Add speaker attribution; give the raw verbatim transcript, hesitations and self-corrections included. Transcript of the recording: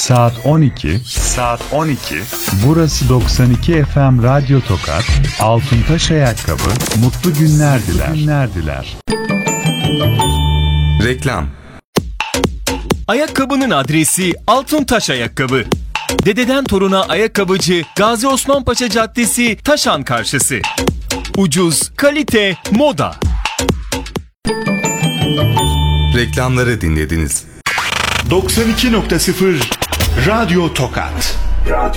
Speaker 1: Saat on iki. Saat on iki. Burası doksan iki F M Radyo Tokat. Altuntaş Ayakkabı. Mutlu günler diler. Günler diler.
Speaker 2: Reklam.
Speaker 3: Ayakkabının adresi Altuntaş Ayakkabı. Dededen toruna ayakkabıcı Gazi Osman Paşa Caddesi, Taşan karşısı. Ucuz, kalite, moda.
Speaker 2: Reklamları dinlediniz.
Speaker 4: doksan iki nokta sıfır Radyo Tokat. Radyo